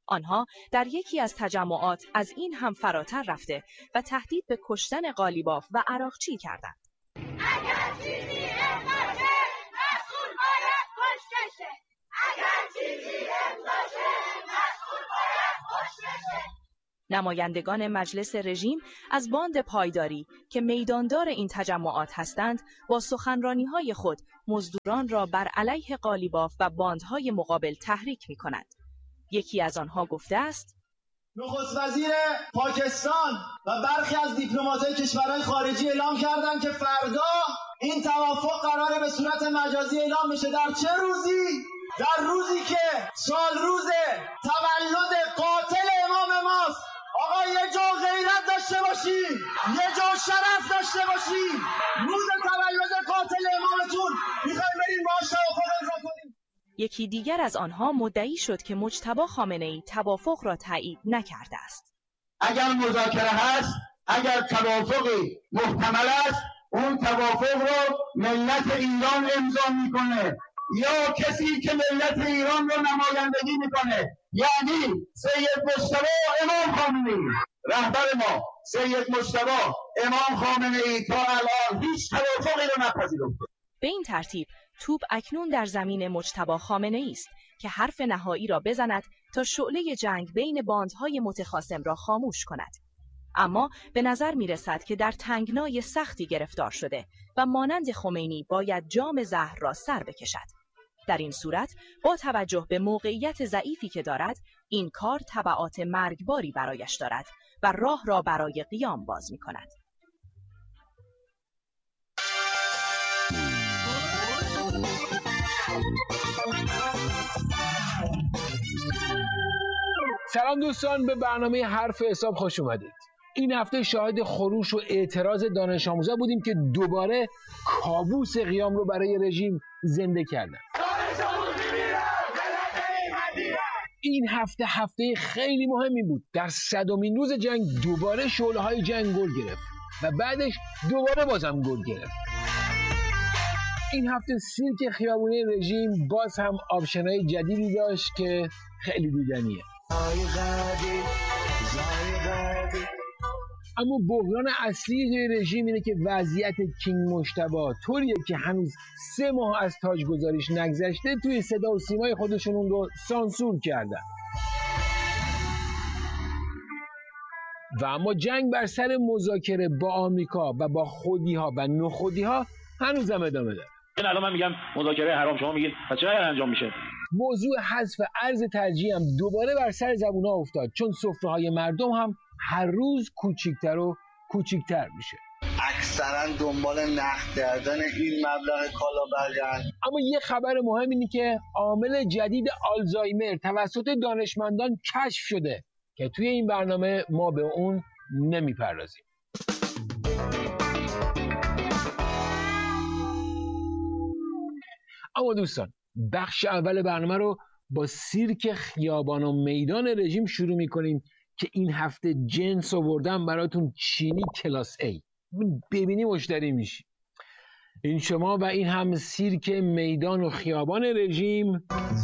آنها در یکی از تجمعات از این هم فراتر رفته و تهدید به کشتن قالیباف و عراقچی کردند. اگر چیزی امضاشه مسئول باید کشته شه. اگر چیزی امضاشه مسئول باید کشته شه. نمایندگان مجلس رژیم از باند پایداری که میداندار این تجمعات هستند با سخنرانی‌های خود مزدوران را بر علیه قالیباف و باندهای مقابل تحریک می‌کنند. یکی از آنها گفته است: نخست وزیر پاکستان و برخی از دیپلمات‌های کشورهای خارجی اعلام کردند که فردا این توافق قراره به صورت مجازی اعلام بشه. در چه روزی؟ در روزی که سال روز تولد قاتل امام ماست. آقا یه جا غیرت داشته باشی، یه جا شرف داشته باشی. روز تولد قاتل امامتون میخوایم بریم باهاش توافق امضا کنیم. یکی دیگر از آنها مدعی شد که مجتبی خامنه‌ای توافق را تایید نکرده است. اگر مذاکره هست، اگر توافقی محتمل است، اون توافق رو ملت ایران امضا میکنه یا کسی که ملت ایران رو نمایندگی میکنه، یعنی سید مجتبی امام خامنه‌ای، رهبر ما سید مجتبی امام خامنه‌ای تا الان هیچ توافقی رو نپذیرفته. به این ترتیب توپ اکنون در زمین مجتبی خامنه‌ای است که حرف نهایی را بزند تا شعله جنگ بین باندهای متخاصم را خاموش کند. اما به نظر می رسد که در تنگنای سختی گرفتار شده و مانند خمینی باید جام زهر را سر بکشد. در این صورت با توجه به موقعیت ضعیفی که دارد، این کار تبعات مرگباری برایش دارد و راه را برای قیام باز می کند. سلام دوستان، به برنامه حرف حساب خوش اومدید. این هفته شاهد خروش و اعتراض دانش آموزا بودیم که دوباره کابوس قیام رو برای رژیم زنده کردن. این هفته خیلی مهمی بود. در 100مین روز جنگ دوباره شعله‌های جنگ گل گرفت و بعدش دوباره بازم گل گرفت. این هفته سیرک خیابونی رژیم باز هم آپشن‌های جدیدی داشت که خیلی دیدنیه. اما بحران اصلی رژیم اینه که وضعیت کینگ مجتبی طوریه که هنوز 3 ماه از تاجگذاریش نگذشته توی صدا و سیمای خودشون اون رو سانسور کردن. و اما جنگ بر سر مذاکره با آمریکا و با خودی‌ها و نخودی‌ها هنوزم ادامه داره. الان من میگم مذاکره حرام، شما میگید پس چرا انجام میشه؟ موضوع حذف ارز ترجیح هم دوباره بر سر زبون‌ها افتاد، چون سفره‌های مردم هم هر روز کوچیک‌تر و کوچیک‌تر میشه. اکثرا دنبال نقد کردن این مبلغ کالابرگن. اما یه خبر مهم اینه که عامل جدید آلزایمر توسط دانشمندان کشف شده که توی این برنامه ما به اون نمیپردازیم. اما دوستان، بخش اول برنامه رو با سیرک خیابان و میدان رژیم شروع میکنیم که این هفته جنس آوردم براتون چینی کلاس A. ببینی مشتری میشی. این شما و این هم سیرک میدان و خیابان رژیم.